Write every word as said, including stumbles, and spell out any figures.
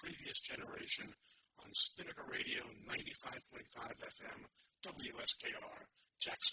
previous generation on Spinnaker Radio ninety-five point five F M, W S K R, Jackson.